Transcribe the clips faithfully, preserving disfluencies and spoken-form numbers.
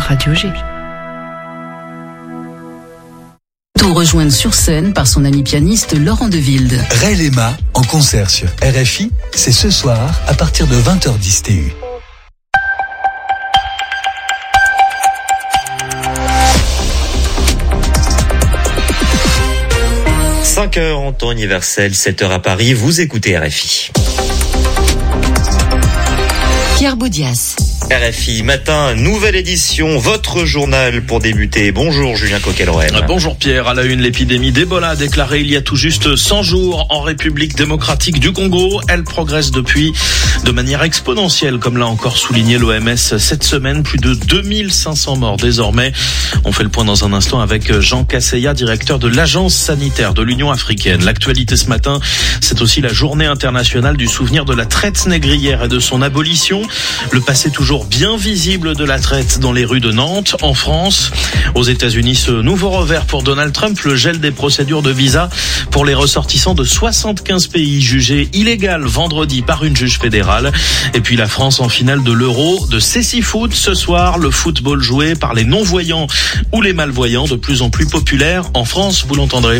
Radio G. Rejoindre sur scène par son ami pianiste Laurent Deville. Ray Lema en concert sur R F I, c'est ce soir à partir de vingt heures dix T U. cinq heures en temps universel, sept heures à Paris, vous écoutez R F I. Pierre Baudias. R F I Matin, nouvelle édition, votre journal pour débuter. Bonjour Julien Coquelroen. Bonjour Pierre, à la une, l'épidémie d'Ebola déclarée il y a tout juste cent jours en République démocratique du Congo. Elle progresse depuis de manière exponentielle, comme l'a encore souligné l'O M S cette semaine. Plus de deux mille cinq cents morts désormais. On fait le point dans un instant avec Jean Kaseya, directeur de l'Agence sanitaire de l'Union africaine. L'actualité ce matin, c'est aussi la journée internationale du souvenir de la traite négrière et de son abolition. Le passé toujours bien visible de la traite dans les rues de Nantes, en France. Aux États-Unis, ce nouveau revers pour Donald Trump, le gel des procédures de visa pour les ressortissants de soixante-quinze pays jugés illégales vendredi par une juge fédérale. Et puis la France en finale de l'Euro de Cécifoot ce soir, le football joué par les non-voyants ou les malvoyants, de plus en plus populaire en France, vous l'entendrez.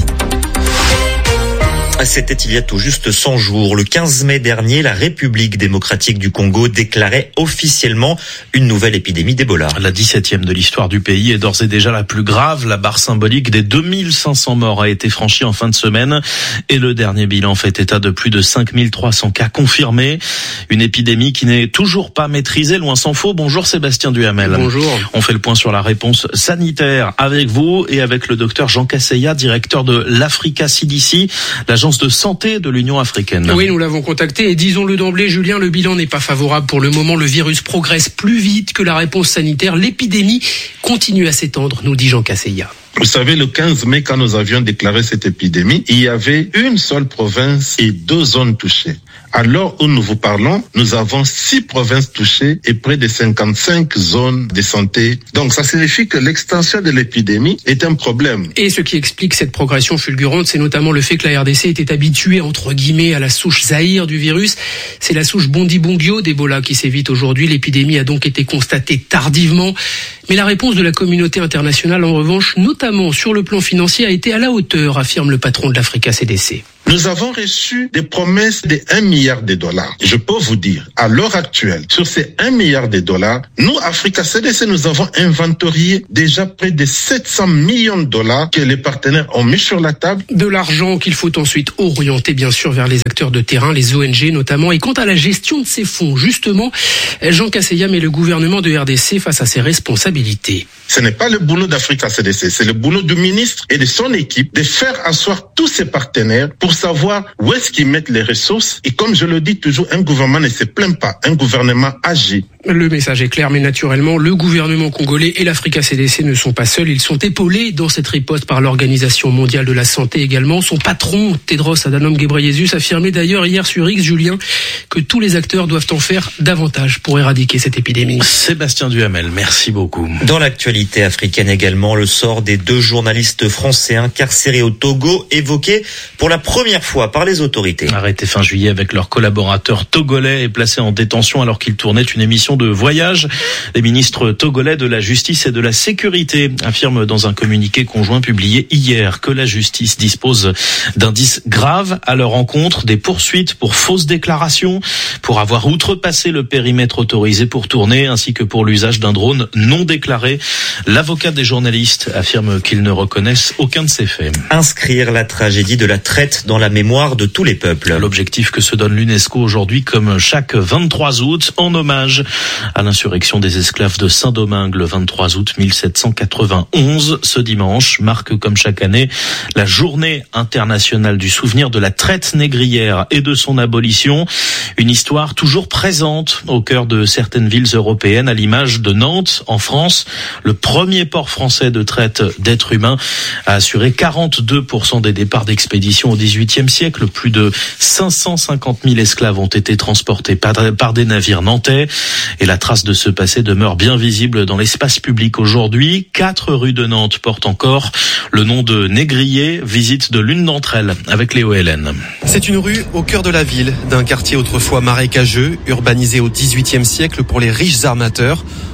C'était il y a tout juste cent jours. Le quinze mai dernier, la République démocratique du Congo déclarait officiellement une nouvelle épidémie d'Ebola. La dix-septième de l'histoire du pays est d'ores et déjà la plus grave. La barre symbolique des deux mille cinq cents morts a été franchie en fin de semaine et le dernier bilan fait état de plus de cinq mille trois cents cas confirmés. Une épidémie qui n'est toujours pas maîtrisée, loin s'en faut. Bonjour Sébastien Duhamel. Bonjour. On fait le point sur la réponse sanitaire avec vous et avec le docteur Jean Kaseya, directeur de l'Africa C D C, l'agence de santé de l'Union africaine. Oui, nous l'avons contacté et disons-le d'emblée, Julien, le bilan n'est pas favorable pour le moment. Le virus progresse plus vite que la réponse sanitaire. L'épidémie continue à s'étendre, nous dit Jean Kaseya. Vous savez, le quinze mai, quand nous avions déclaré cette épidémie, il y avait une seule province et deux zones touchées. À l'heure où nous vous parlons, nous avons six provinces touchées et près de cinquante-cinq zones de santé. Donc, ça signifie que l'extension de l'épidémie est un problème. Et ce qui explique cette progression fulgurante, c'est notamment le fait que la R D C était habituée, entre guillemets, à la souche Zaïre du virus. C'est la souche Bundibugyo d'Ebola qui s'évite aujourd'hui. L'épidémie a donc été constatée tardivement. Mais la réponse de la communauté internationale, en revanche, notamment sur le plan financier, a été à la hauteur, affirme le patron de l'Africa C D C. Nous avons reçu des promesses de un milliard de dollars. Je peux vous dire, à l'heure actuelle, sur ces un milliard de dollars, nous, Africa C D C, nous avons inventorié déjà près de sept cents millions de dollars que les partenaires ont mis sur la table. De l'argent qu'il faut ensuite orienter, bien sûr, vers les acteurs de terrain, les O N G notamment. Et quant à la gestion de ces fonds, justement, Jean Kaseya met le gouvernement de R D C face à ses responsabilités. Ce n'est pas le boulot d'Africa C D C, c'est le boulot du ministre et de son équipe de faire asseoir tous ses partenaires pour savoir où est-ce qu'ils mettent les ressources. Et comme je le dis toujours, un gouvernement ne se plaint pas, un gouvernement agit. Le message est clair, mais naturellement, le gouvernement congolais et l'Africa C D C ne sont pas seuls. Ils sont épaulés dans cette riposte par l'Organisation mondiale de la santé également. Son patron, Tedros Adhanom Ghebreyesus, affirmait d'ailleurs hier sur X, Julien, que tous les acteurs doivent en faire davantage pour éradiquer cette épidémie. Sébastien Duhamel, merci beaucoup. Dans l'actualité africaine également, le sort des deux journalistes français incarcérés au Togo évoqué pour la première fois par les autorités. Arrêtés fin juillet avec leurs collaborateurs togolais et placés en détention alors qu'ils tournaient une émission de voyage. Les ministres togolais de la Justice et de la Sécurité affirment dans un communiqué conjoint publié hier que la justice dispose d'indices graves à leur encontre, des poursuites pour fausses déclarations, pour avoir outrepassé le périmètre autorisé pour tourner, ainsi que pour l'usage d'un drone non déclaré. L'avocat des journalistes affirme qu'ils ne reconnaissent aucun de ces faits. Inscrire la tragédie de la traite dans la mémoire de tous les peuples. L'objectif que se donne l'UNESCO aujourd'hui, comme chaque vingt-trois août, en hommage à l'insurrection des esclaves de Saint-Domingue le vingt-trois août mille sept cent quatre-vingt-onze. Ce dimanche marque, comme chaque année, la journée internationale du souvenir de la traite négrière et de son abolition. Une histoire toujours présente au cœur de certaines villes européennes, à l'image de Nantes, en France. Le premier port français de traite d'êtres humains a assuré quarante-deux pour cent des départs d'expédition au dix-huitième siècle. Plus de cinq cent cinquante mille esclaves ont été transportés par des navires nantais. Et la trace de ce passé demeure bien visible dans l'espace public aujourd'hui. Quatre rues de Nantes portent encore le nom de Négrier. Visite de l'une d'entre elles avec Léo Hélène. C'est une rue au cœur de la ville, d'un quartier autrefois marécageux, urbanisé au dix-huitième siècle pour les riches armateurs.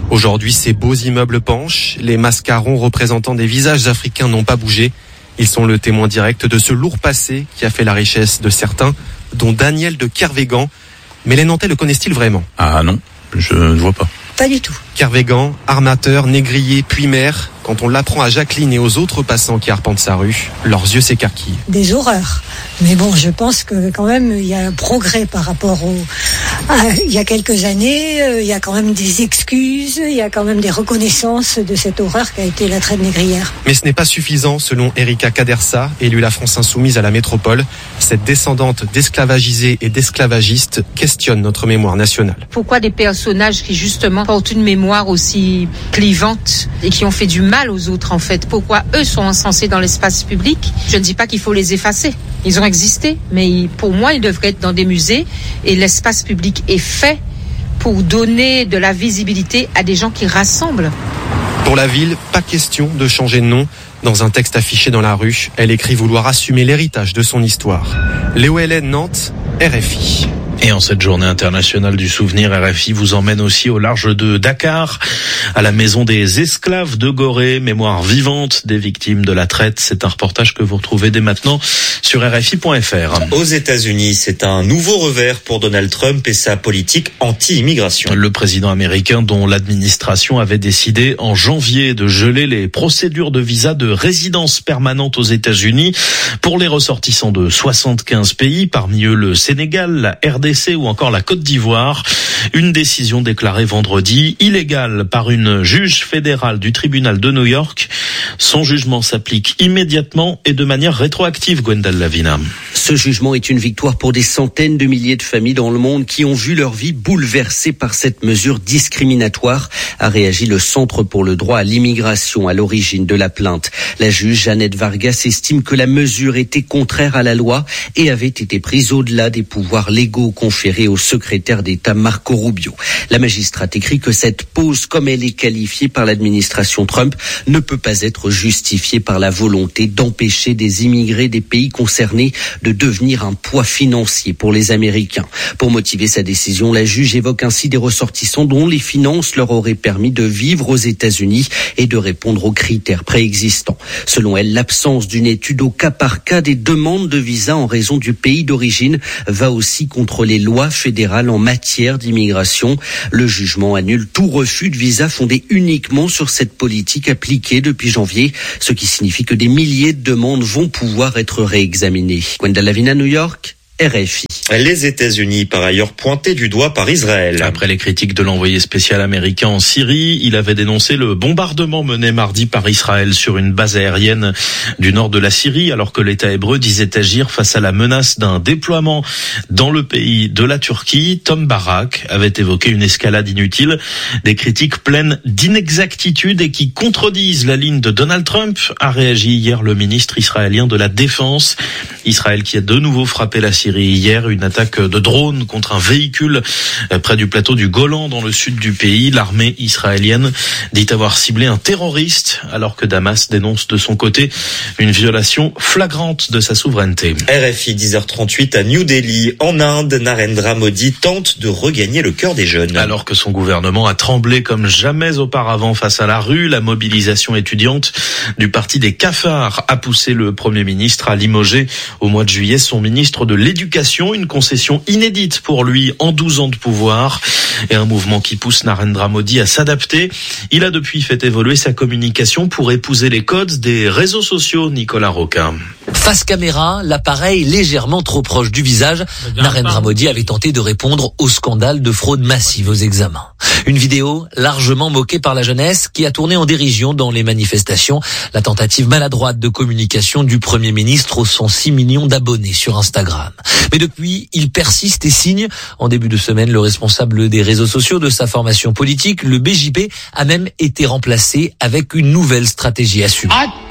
Aujourd'hui, ces beaux immeubles penchent. Les mascarons représentant des visages africains n'ont pas bougé. Ils sont le témoin direct de ce lourd passé qui a fait la richesse de certains, dont Daniel de Kervégan. Mais les Nantais le connaissent-ils vraiment ? Ah non, je ne vois pas. Pas du tout. Kervégan, armateur, négrier, puis maire. Quand on l'apprend à Jacqueline et aux autres passants qui arpentent sa rue, leurs yeux s'écarquillent. Des horreurs. Mais bon, je pense que quand même, il y a un progrès par rapport au... à, il y a quelques années. Euh, il y a quand même des excuses, il y a quand même des reconnaissances de cette horreur qu'a été la traite négrière. Mais ce n'est pas suffisant, selon Erika Cadersa, élue La France Insoumise à la métropole. Cette descendante d'esclavagisés et d'esclavagistes questionne notre mémoire nationale. Pourquoi des personnages qui justement portent une mémoire aussi clivante et qui ont fait du mal aux autres en fait, pourquoi eux sont encensés dans l'espace public ? Je ne dis pas qu'il faut les effacer, ils ont existé, mais pour moi ils devraient être dans des musées et l'espace public est fait pour donner de la visibilité à des gens qui rassemblent. Pour la ville, pas question de changer de nom. Dans un texte affiché dans la rue, elle écrit vouloir assumer l'héritage de son histoire. Léo Hélène, Nantes, R F I. Et en cette journée internationale du souvenir, R F I vous emmène aussi au large de Dakar, à la maison des esclaves de Gorée, mémoire vivante des victimes de la traite. C'est un reportage que vous retrouvez dès maintenant sur R F I point F R. Aux États-Unis, c'est un nouveau revers pour Donald Trump et sa politique anti-immigration. Le président américain, dont l'administration avait décidé en janvier de geler les procédures de visa de résidence permanente aux États-Unis pour les ressortissants de soixante-quinze pays, parmi eux le Sénégal, la R D C ou encore la Côte d'Ivoire. Une décision déclarée vendredi illégale par une juge fédérale du tribunal de New York. Son jugement s'applique immédiatement et de manière rétroactive, Gwendal Lavina. Ce jugement est une victoire pour des centaines de milliers de familles dans le monde qui ont vu leur vie bouleversée par cette mesure discriminatoire, a réagi le Centre pour le droit à l'immigration à l'origine de la plainte. La juge Jeannette Vargas estime que la mesure était contraire à la loi et avait été prise au-delà des pouvoirs légaux conférés au secrétaire d'État Marco Rubio. La magistrate écrit que cette pause, comme elle est qualifiée par l'administration Trump, ne peut pas être justifiée par la volonté d'empêcher des immigrés des pays concernés de devenir un poids financier pour les Américains. Pour motiver sa décision, la juge évoque ainsi des ressortissants dont les finances leur auraient permis de vivre aux États-Unis et de répondre aux critères préexistants. Selon elle, l'absence d'une étude au cas par cas des demandes de visa en raison du pays d'origine va aussi contre les lois fédérales en matière d'immigration. Le jugement annule tout refus de visa fondé uniquement sur cette politique appliquée depuis janvier, ce qui signifie que des milliers de demandes vont pouvoir être réexaminées. Gwendal Lavina, New York, R F I. Les États-Unis, par ailleurs, pointés du doigt par Israël. Après les critiques de l'envoyé spécial américain en Syrie, il avait dénoncé le bombardement mené mardi par Israël sur une base aérienne du nord de la Syrie, alors que l'État hébreu disait agir face à la menace d'un déploiement dans le pays de la Turquie. Tom Barak avait évoqué une escalade inutile, des critiques pleines d'inexactitudes et qui contredisent la ligne de Donald Trump, a réagi hier le ministre israélien de la Défense. Israël qui a de nouveau frappé la Syrie hier, une attaque de drone contre un véhicule près du plateau du Golan dans le sud du pays. L'armée israélienne dit avoir ciblé un terroriste alors que Damas dénonce de son côté une violation flagrante de sa souveraineté. R F I dix heures trente-huit à New Delhi. En Inde, Narendra Modi tente de regagner le cœur des jeunes. Alors que son gouvernement a tremblé comme jamais auparavant face à la rue, la mobilisation étudiante du parti des cafards a poussé le Premier ministre à limoger au mois de juillet son ministre de l'Éducation, une concession inédite pour lui en douze ans de pouvoir et un mouvement qui pousse Narendra Modi à s'adapter. Il a depuis fait évoluer sa communication pour épouser les codes des réseaux sociaux, Nicolas Roquin. Face caméra, l'appareil légèrement trop proche du visage, Narendra Modi avait tenté de répondre au scandale de fraude massive aux examens. Une vidéo largement moquée par la jeunesse qui a tourné en dérision dans les manifestations. La tentative maladroite de communication du Premier ministre aux cent six millions d'abonnés sur Instagram. Mais depuis, il persiste et signe. En début de semaine, le responsable des réseaux sociaux de sa formation politique, le B J P, a même été remplacé avec une nouvelle stratégie assumée.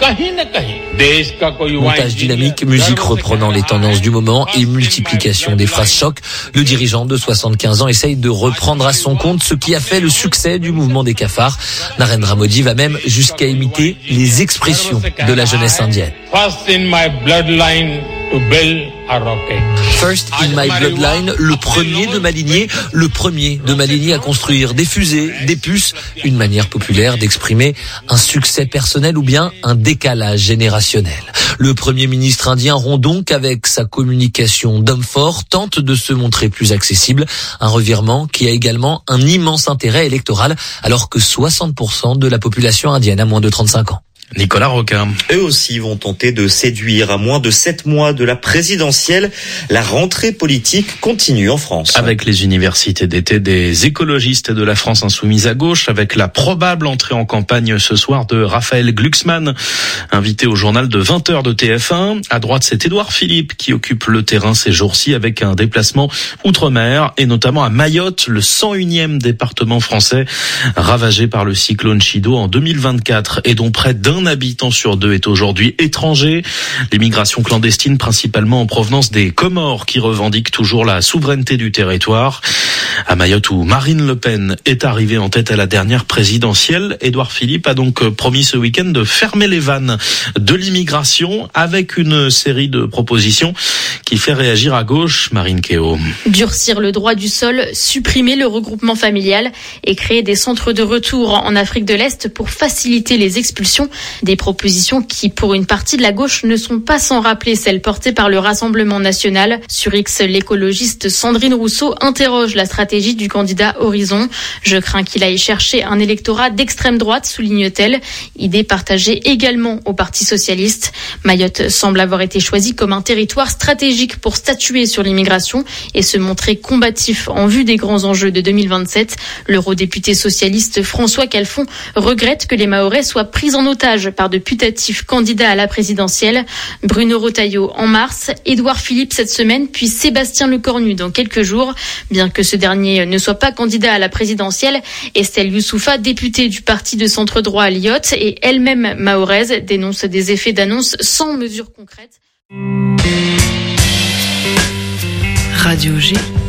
Montage dynamique, musique reprenant les tendances du moment et multiplication des phrases choc. Le dirigeant de soixante-quinze ans essaye de reprendre à son compte ce qui a fait le succès du mouvement des cafards. Narendra Modi va même jusqu'à imiter les expressions de la jeunesse indienne. First in my bloodline to build First in my bloodline, le premier de ma lignée, le premier de ma lignée à construire des fusées, des puces, une manière populaire d'exprimer un succès personnel ou bien un décalage générationnel. Le Premier ministre indien rompt donc avec sa communication d'homme fort, tente de se montrer plus accessible, un revirement qui a également un immense intérêt électoral alors que soixante pour cent de la population indienne a moins de trente-cinq ans. Nicolas Roquin. Eux aussi vont tenter de séduire. À moins de sept mois de la présidentielle, la rentrée politique continue en France. Avec les universités d'été des écologistes de la France insoumise à gauche, avec la probable entrée en campagne ce soir de Raphaël Glucksmann, invité au journal de vingt heures de T F un. À droite, c'est Édouard Philippe qui occupe le terrain ces jours-ci avec un déplacement outre-mer et notamment à Mayotte, le cent unième département français ravagé par le cyclone Chido en deux mille vingt-quatre et dont près d'un Un habitant sur deux est aujourd'hui étranger. L'immigration clandestine principalement en provenance des Comores qui revendiquent toujours la souveraineté du territoire. À Mayotte où Marine Le Pen est arrivée en tête à la dernière présidentielle, Édouard Philippe a donc promis ce week-end de fermer les vannes de l'immigration avec une série de propositions qui fait réagir à gauche. Marine Kéo. Durcir le droit du sol, supprimer le regroupement familial et créer des centres de retour en Afrique de l'Est pour faciliter les expulsions. Des propositions qui, pour une partie de la gauche, ne sont pas sans rappeler celles portées par le Rassemblement national. Sur X, l'écologiste Sandrine Rousseau interroge la stratégie du candidat Horizon. Je crains qu'il aille chercher un électorat d'extrême droite, souligne-t-elle. Idée partagée également au Parti socialiste. Mayotte semble avoir été choisie comme un territoire stratégique pour statuer sur l'immigration et se montrer combatif en vue des grands enjeux de deux mille vingt-sept. L'eurodéputé socialiste François Calfon regrette que les Mahorais soient pris en otage par de putatifs candidats à la présidentielle. Bruno Retailleau en mars, Édouard Philippe cette semaine, puis Sébastien Lecornu dans quelques jours. Bien que ce dernier ne soit pas candidat à la présidentielle, Estelle Youssoufa, députée du parti de centre-droit à Lyotte et elle-même mahoraise, dénonce des effets d'annonce sans mesures concrètes. Radio G.